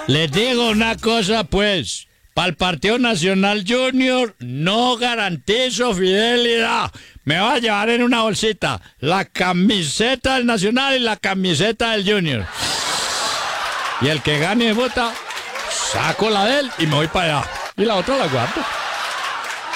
Les digo una cosa, pues. Para el Partido Nacional Junior no garantizo fidelidad. Me va a llevar en una bolsita la camiseta del Nacional y la camiseta del Junior. Y el que gane vota, saco la de él y me voy para allá. Y la otra la guardo.